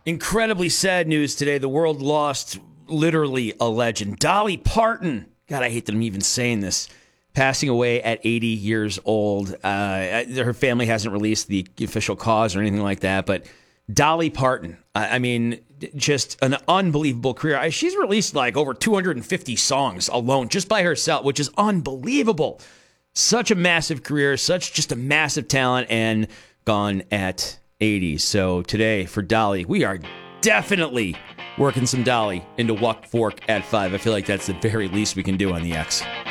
Incredibly sad news today. The world lost literally a legend. Dolly Parton. God, I hate that I'm even saying this. Passing away at 80 years old. Her family hasn't released the official cause or anything like that, but Dolly Parton, I mean, just an unbelievable career. She's released like over 250 songs alone just by herself, which is unbelievable. Such a massive career, such just a massive talent, and gone at 80. So today for Dolly, we are definitely working some Dolly into Walk Fork at 5. I feel like that's the very least we can do on the X.